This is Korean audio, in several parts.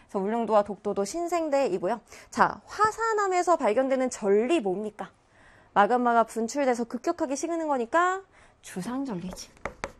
그래서 울릉도와 독도도 신생대이고요. 자, 화산암에서 발견되는 전리 뭡니까? 마그마가 분출돼서 급격하게 식는 거니까 주상절리지.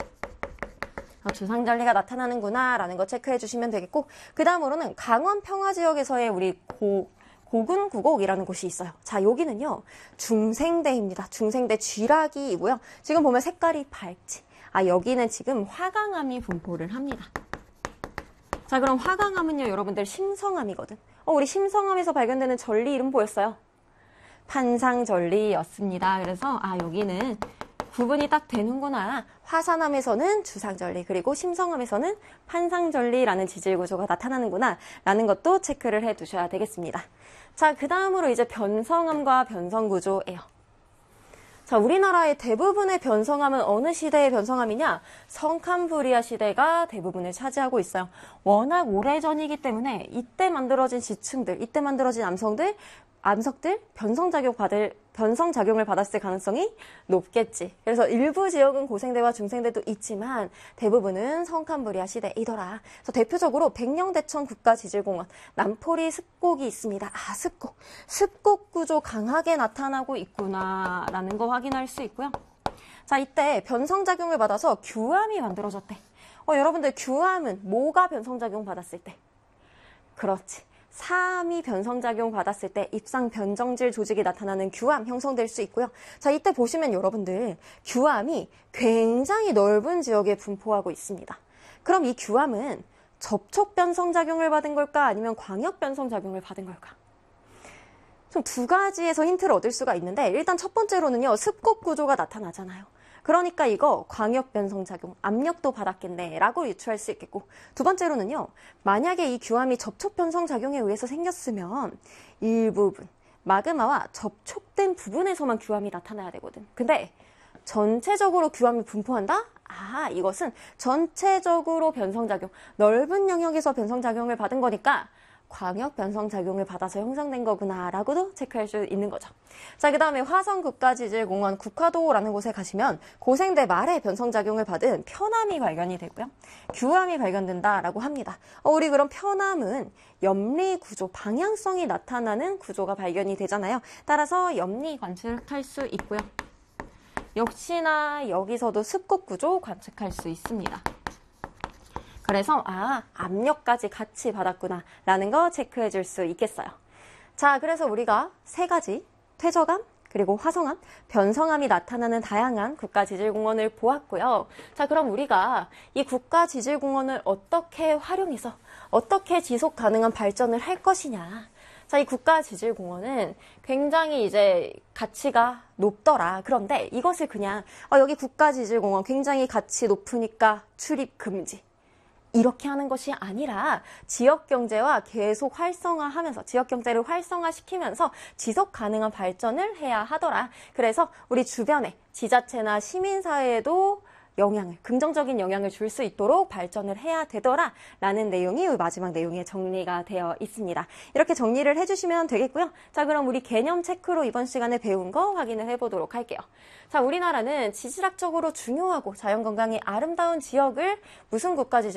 주상절리가 나타나는구나 라는 거 체크해 주시면 되겠고, 그 다음으로는 강원 평화지역에서의 우리 고군구곡이라는 곳이 있어요. 자, 여기는요 중생대입니다. 중생대 쥐라기이고요. 지금 보면 색깔이 밝지. 여기는 지금 화강암이 분포를 합니다. 자, 그럼 화강암은요 여러분들 심성암이거든. 우리 심성암에서 발견되는 전리 이름 보였어요? 판상전리였습니다. 그래서 여기는 구분이 딱 되는구나. 화산암에서는 주상전리, 그리고 심성암에서는 판상전리라는 지질구조가 나타나는구나 라는 것도 체크를 해두셔야 되겠습니다. 자, 그 다음으로 이제 변성암과 변성구조예요. 자, 우리나라의 대부분의 변성암은 어느 시대의 변성암이냐? 성캄브리아 시대가 대부분을 차지하고 있어요. 워낙 오래전이기 때문에 이때 만들어진 지층들, 이때 만들어진 암석들 변성작용을 받았을 가능성이 높겠지. 그래서 일부 지역은 고생대와 중생대도 있지만 대부분은 성캄브리아 시대이더라. 그래서 대표적으로 백령대천 국가지질공원 남포리 습곡이 있습니다. 습곡 구조 강하게 나타나고 있구나라는 거 확인할 수 있고요. 자, 이때 변성작용을 받아서 규암이 만들어졌대. 여러분들 규암은 뭐가 변성작용 받았을 때? 그렇지. 사암이 변성작용 받았을 때 입상 변정질 조직이 나타나는 규암 형성될 수 있고요. 자, 이때 보시면 여러분들 규암이 굉장히 넓은 지역에 분포하고 있습니다. 그럼 이 규암은 접촉 변성작용을 받은 걸까? 아니면 광역 변성작용을 받은 걸까? 좀 두 가지에서 힌트를 얻을 수가 있는데, 일단 첫 번째로는요, 습곡 구조가 나타나잖아요. 그러니까 이거 광역 변성작용, 압력도 받았겠네 라고 유추할 수 있겠고, 두 번째로는요, 만약에 이 규암이 접촉 변성작용에 의해서 생겼으면 일부분, 마그마와 접촉된 부분에서만 규암이 나타나야 되거든. 근데 전체적으로 규암이 분포한다? 이것은 전체적으로 변성작용, 넓은 영역에서 변성작용을 받은 거니까 광역 변성작용을 받아서 형성된 거구나 라고도 체크할 수 있는 거죠. 자, 그 다음에 화성국가지질공원 국화도라는 곳에 가시면 고생대 말에 변성작용을 받은 편암이 발견이 되고요. 규암이 발견된다라고 합니다. 우리 그럼 편암은 염리구조, 방향성이 나타나는 구조가 발견이 되잖아요. 따라서 염리 관측할 수 있고요. 역시나 여기서도 습곡구조 관측할 수 있습니다. 그래서 압력까지 같이 받았구나 라는 거 체크해 줄 수 있겠어요. 자, 그래서 우리가 세 가지 퇴적암, 그리고 화성암, 변성암이 나타나는 다양한 국가지질공원을 보았고요. 자, 그럼 우리가 이 국가지질공원을 어떻게 활용해서 어떻게 지속 가능한 발전을 할 것이냐. 자, 이 국가지질공원은 굉장히 이제 가치가 높더라. 그런데 이것을 그냥 여기 국가지질공원 굉장히 가치 높으니까 출입 금지. 이렇게 하는 것이 아니라 지역경제와 계속 활성화하면서 지역경제를 활성화시키면서 지속 가능한 발전을 해야 하더라. 그래서 우리 주변에 지자체나 시민사회에도 긍정적인 영향을 줄 수 있도록 발전을 해야 되더라 라는 내용이 마지막 내용에 정리가 되어 있습니다. 이렇게 정리를 해주시면 되겠고요. 자, 그럼 우리 개념 체크로 이번 시간에 배운 거 확인을 해보도록 할게요. 자, 우리나라는 지질학적으로 중요하고 자연건강이 아름다운 지역을 무슨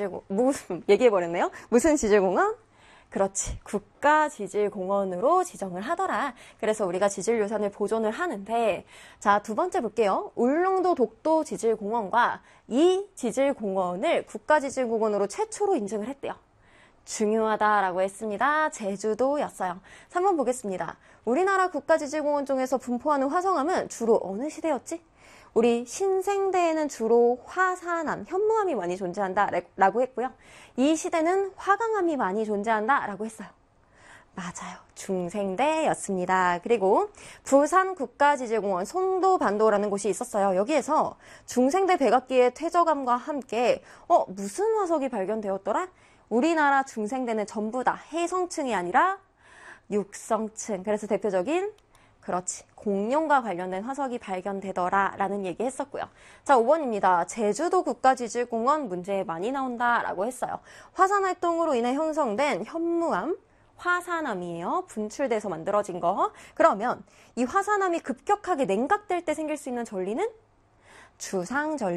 지질공원? 그렇지, 국가지질공원으로 지정을 하더라. 그래서 우리가 지질유산을 보존을 하는데, 자, 두 번째 볼게요. 울릉도 독도 지질공원과 이 지질공원을 국가지질공원으로 최초로 인증을 했대요. 중요하다라고 했습니다. 제주도였어요. 3번 보겠습니다. 우리나라 국가지질공원 중에서 분포하는 화성암은 주로 어느 시대였지? 우리 신생대에는 주로 화산암, 현무암이 많이 존재한다라고 했고요. 이 시대는 화강암이 많이 존재한다라고 했어요. 맞아요. 중생대였습니다. 그리고 부산국가지질공원 송도반도라는 곳이 있었어요. 여기에서 중생대 백악기의 퇴적암과 함께 무슨 화석이 발견되었더라? 우리나라 중생대는 전부 다 해성층이 아니라 육성층. 그래서 대표적인 공룡과 관련된 화석이 발견되더라 라는 얘기 했었고요. 자, 5번입니다. 제주도 국가지질공원 문제에 많이 나온다라고 했어요. 화산활동으로 인해 형성된 현무암, 화산암이에요. 분출돼서 만들어진 거. 그러면 이 화산암이 급격하게 냉각될 때 생길 수 있는 전리는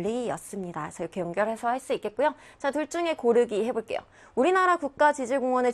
주상전리였습니다. 그래서 이렇게 연결해서 할 수 있겠고요. 자, 둘 중에 고르기 해볼게요. 우리나라 국가지질공원의